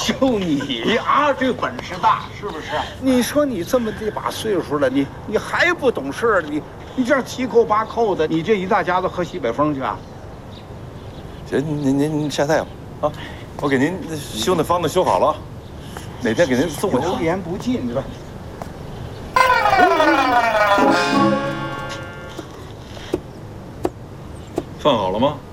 就你啊，这本事大，是不是？你说你这么这把岁数了，你还不懂事，你这样七扣八扣的，你这一大家子喝西北风去啊？ 行，您晒太阳啊，我给您修那方子修好了，哪天给您送过去。 油盐不进，对吧？ 饭好了吗？